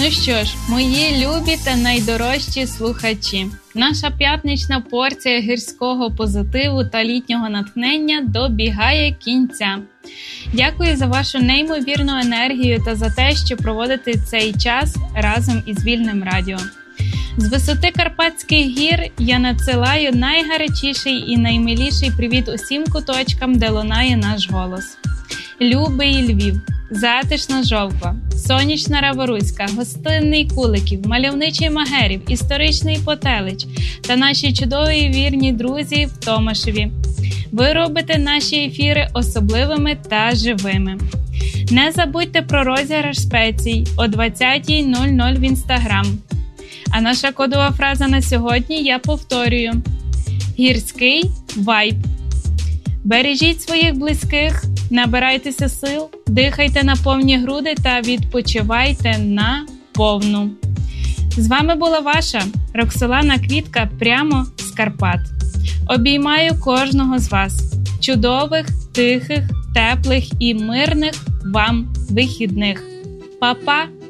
Ну що ж, мої любі та найдорожчі слухачі, наша п'ятнична порція гірського позитиву та літнього натхнення добігає кінця. Дякую за вашу неймовірну енергію та за те, що проводите цей час разом із Вільним Радіо. З висоти Карпатських гір я надсилаю найгарячіший і наймиліший привіт усім куточкам, де лунає наш голос. Любий Львів, затишна Жовква, сонячна Раворуська, гостинний Куликів, мальовничий Магерів, історичний Потелич та наші чудові вірні друзі в Томашеві. Ви робите наші ефіри особливими та живими. Не забудьте про розіграш спецій о 20:00 в Інстаграм. А наша кодова фраза на сьогодні я повторюю. Гірський вайб. Бережіть своїх близьких, набирайтеся сил, дихайте на повні груди та відпочивайте на повну. З вами була ваша Роксолана Квітка прямо з Карпат. Обіймаю кожного з вас. Чудових, тихих, теплих і мирних вам вихідних. Па-па!